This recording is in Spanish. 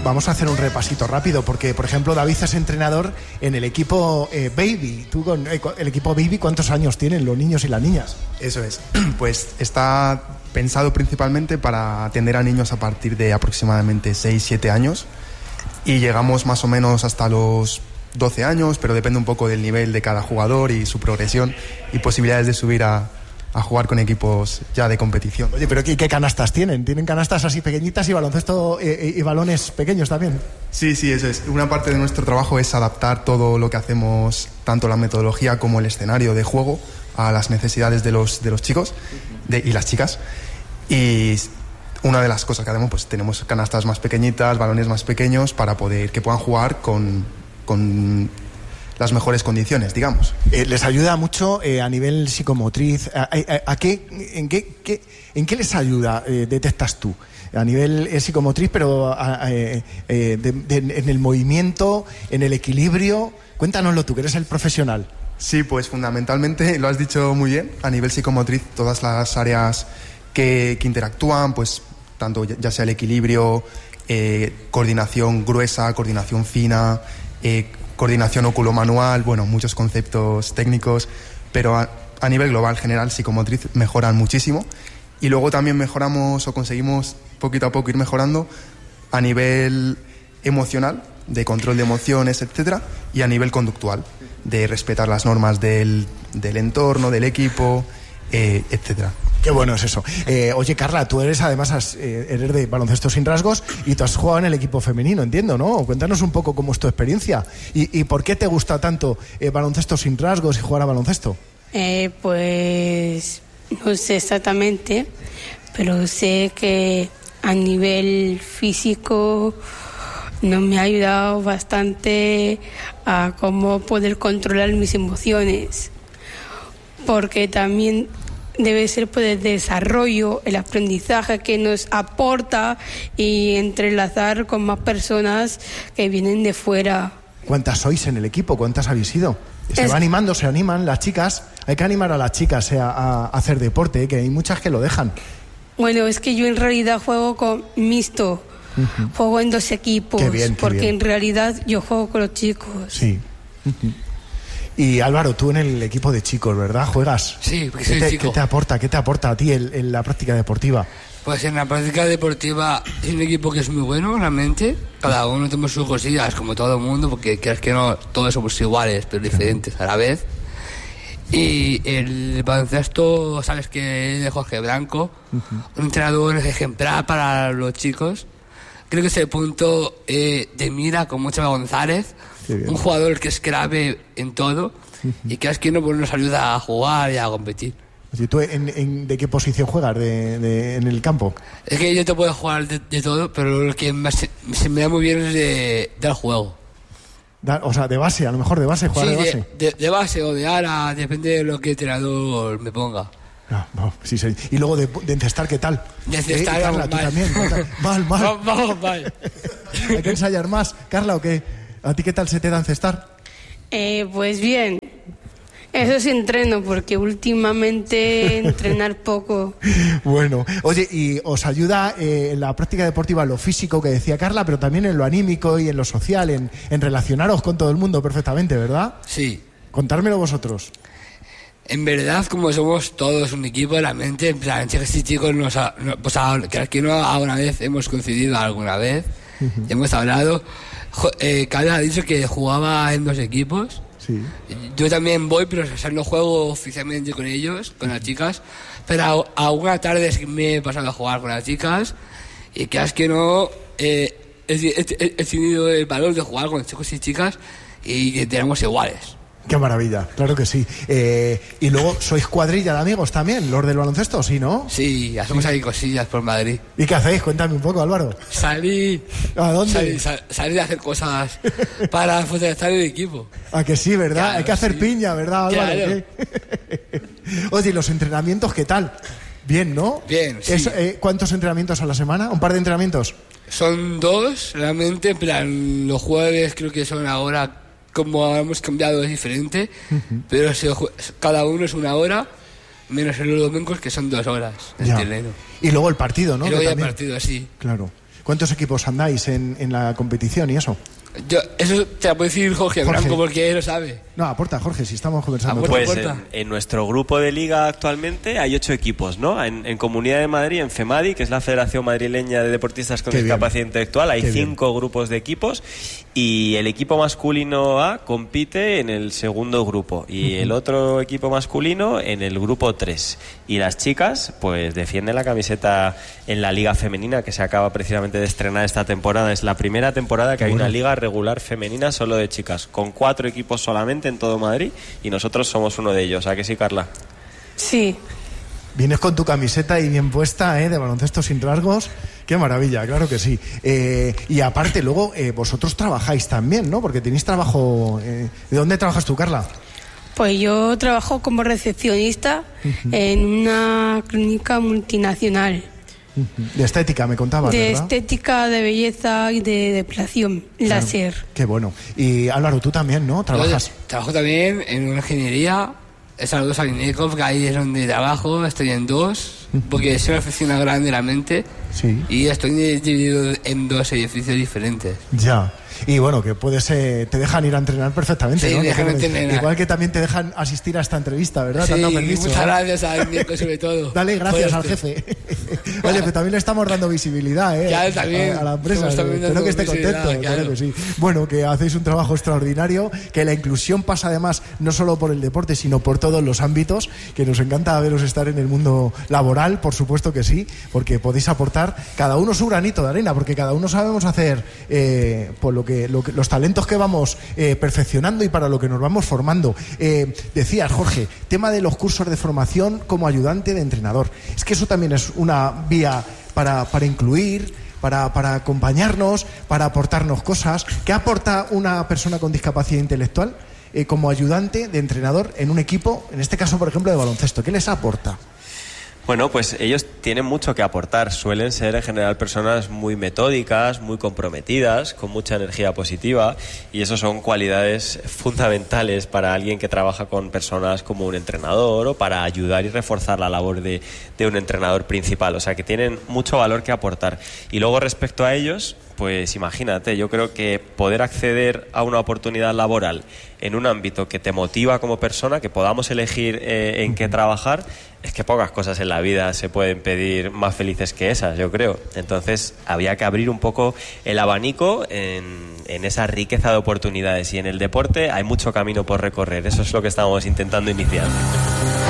vamos a hacer un repasito rápido, porque, por ejemplo, David es entrenador en el equipo Baby. Tú con el equipo Baby, ¿cuántos años tienen los niños y las niñas? Eso es. Pues está pensado principalmente para atender a niños a partir de aproximadamente 6-7 años y llegamos más o menos hasta los 12 años, pero depende un poco del nivel de cada jugador y su progresión y posibilidades de subir a jugar con equipos ya de competición. Oye, pero ¿qué canastas tienen? ¿Tienen canastas así pequeñitas y baloncesto y balones pequeños también? Sí, eso es. Una parte de nuestro trabajo es adaptar todo lo que hacemos, tanto la metodología como el escenario de juego, a las necesidades de los chicos y las chicas. Y una de las cosas que hacemos, pues tenemos canastas más pequeñitas, balones más pequeños, para que puedan jugar con las mejores condiciones, digamos. ¿Les ayuda mucho a nivel psicomotriz? ¿En qué les ayuda, detectas tú? A nivel psicomotriz, pero en el movimiento, en el equilibrio. Cuéntanoslo tú, que eres el profesional. Sí, pues fundamentalmente, lo has dicho muy bien, a nivel psicomotriz, todas las áreas que interactúan, pues tanto ya sea el equilibrio, coordinación gruesa, coordinación fina, coordinación óculo-manual, bueno, muchos conceptos técnicos, pero a nivel global, general, psicomotriz mejoran muchísimo. Y luego también mejoramos o conseguimos poquito a poco ir mejorando a nivel emocional, de control de emociones, etcétera, y a nivel conductual, de respetar las normas del entorno, del equipo, etcétera. Qué bueno es eso. Oye, Carla, tú eres además eres de Baloncesto Sin Rasgos y tú has jugado en el equipo femenino, entiendo, ¿no? Cuéntanos un poco cómo es tu experiencia y por qué te gusta tanto Baloncesto Sin Rasgos y jugar a baloncesto. Pues no sé exactamente, pero sé que a nivel físico nos me ha ayudado bastante a cómo poder controlar mis emociones, porque también debe ser por el desarrollo, el aprendizaje que nos aporta y entrelazar con más personas que vienen de fuera. ¿Cuántas sois en el equipo? ¿Cuántas habéis sido? Se animan las chicas. Hay que animar a las chicas a hacer deporte, que hay muchas que lo dejan. Bueno, es que yo en realidad juego con mixto. Uh-huh. Juego en 2 equipos, qué bien. En realidad yo juego con los chicos. Sí. Uh-huh. Y Álvaro, tú en el equipo de chicos, ¿verdad? ¿Juegas? Sí, porque soy chico. ¿Qué te aporta a ti en la práctica deportiva? Pues en la práctica deportiva es un equipo que es muy bueno, realmente. Cada uno tenemos sus cosillas, como todo el mundo, porque creas que no, todos somos iguales, pero diferentes a la vez. Y el baloncesto, sabes que es de Jorge Blanco, uh-huh. Un entrenador ejemplar para los chicos. Creo que es el punto de mira con Chema González, un jugador que es clave en todo, uh-huh. Y que es quien nos ayuda a jugar y a competir. ¿Y tú de qué posición juegas en el campo? Es que yo te puedo jugar de todo, pero lo que se me da muy bien es del juego. O sea, de base, a lo mejor de base, jugar de base. De base o de ala, depende de lo que el entrenador me ponga. Sí. Y luego de encestar, ¿qué tal? De encestar, Carla, tú también. Mal. Vamos mal. Hay que ensayar más. Carla, ¿o qué? ¿A ti qué tal se te da encestar? Pues bien. Eso sí entreno, porque últimamente entrenar poco. Bueno, oye, y os ayuda en la práctica deportiva lo físico que decía Carla, pero también en lo anímico y en lo social, en relacionaros con todo el mundo perfectamente, ¿verdad? Sí. Contármelo vosotros. En verdad, como somos todos un equipo, la mente, en plan, chicas y chicos, pues que no alguna vez hemos coincidido alguna vez, uh-huh. Hemos hablado. Carla ha dicho que jugaba en 2 equipos. Sí. Yo también voy, pero no juego oficialmente con ellos, con las chicas, pero alguna tarde sí me he pasado a jugar con las chicas y que es que no he tenido el valor de jugar con chicos y chicas y que tenemos iguales. Qué maravilla, claro que sí. Y luego, ¿sois cuadrilla de amigos también, los del baloncesto, sí, no? Sí, hacemos ahí cosillas por Madrid. ¿Y qué hacéis? Cuéntame un poco, Álvaro. Salir. ¿A dónde? Salir a hacer cosas para fortalecer el equipo. ¿A que sí, verdad? Claro, hay que hacer piña, ¿verdad, Álvaro? Claro. Oye, ¿y los entrenamientos qué tal? Bien, ¿no? Bien, sí. ¿Cuántos entrenamientos a la semana? ¿Un par de entrenamientos? Son 2, realmente, en plan, los jueves creo que son ahora... Como hemos cambiado es diferente, uh-huh. Pero cada uno es 1 hora, menos en los domingos que son 2 horas. Y luego el partido, ¿no? Y luego el partido, sí. Claro. ¿Cuántos equipos andáis en la competición y eso? Eso te lo puede decir Jorge Branco, porque él lo sabe. No, aporta, Jorge, si estamos conversando. Pues en nuestro grupo de liga actualmente hay 8 equipos, ¿no? En Comunidad de Madrid, en FEMADI, que es la Federación Madrileña de Deportistas con Discapacidad Intelectual, hay 5 grupos de equipos, y el equipo masculino A compite en el segundo grupo y el otro equipo masculino en el grupo 3. Y las chicas pues defienden la camiseta en la liga femenina, que se acaba precisamente de estrenar esta temporada. Es la primera temporada que hay una liga regular femenina solo de chicas, con 4 equipos solamente en todo Madrid, y nosotros somos uno de ellos. ¿A que sí, Carla? Sí. Vienes con tu camiseta ahí bien puesta, de baloncesto sin rasgos. Qué maravilla, claro que sí. Y aparte, luego, vosotros trabajáis también, ¿no? Porque tenéis trabajo... ¿De dónde trabajas tú, Carla? Pues yo trabajo como recepcionista en una clínica multinacional. De estética, me contabas, de ¿verdad? Estética, de belleza y de depilación láser. Qué bueno. Y Álvaro, tú también, ¿no? ¿Trabajas? Trabajo también en una ingeniería. Saludos a Linekov, que ahí es donde trabajo. Estoy en 2, porque es una oficina grande realmente. Sí. Y estoy dividido en 2 edificios diferentes. Ya. Y bueno, que te dejan ir a entrenar perfectamente, sí, ¿no? Déjame entrenar. Igual que también te dejan asistir a esta entrevista, ¿verdad? Sí, te han dado permiso, muchas gracias a Nico, sobre todo. Dale gracias al jefe. Oye, pero también le estamos dando visibilidad, ya, también, a la empresa. Espero que esté contento. Claro que sí. Bueno, que hacéis un trabajo extraordinario, que la inclusión pasa además no solo por el deporte, sino por todos los ámbitos, que nos encanta veros estar en el mundo laboral, por supuesto que sí, porque podéis aportar cada uno su granito de arena, porque cada uno sabemos hacer por los talentos que vamos perfeccionando y para lo que nos vamos formando. Decías, Jorge, tema de los cursos de formación como ayudante de entrenador. Es que eso también es una vía para incluir, para acompañarnos, para aportarnos cosas. ¿Qué aporta una persona con discapacidad intelectual como ayudante de entrenador en un equipo, en este caso, por ejemplo, de baloncesto? ¿Qué les aporta? Bueno, pues ellos tienen mucho que aportar. Suelen ser en general personas muy metódicas, muy comprometidas, con mucha energía positiva, y eso son cualidades fundamentales para alguien que trabaja con personas como un entrenador o para ayudar y reforzar la labor de un entrenador principal. O sea, que tienen mucho valor que aportar. Y luego, respecto a ellos, pues imagínate, yo creo que poder acceder a una oportunidad laboral en un ámbito que te motiva como persona, que podamos elegir en qué trabajar, es que pocas cosas en la vida se pueden pedir más felices que esas, yo creo. Entonces había que abrir un poco el abanico en esa riqueza de oportunidades, y en el deporte hay mucho camino por recorrer. Eso es lo que estamos intentando iniciar.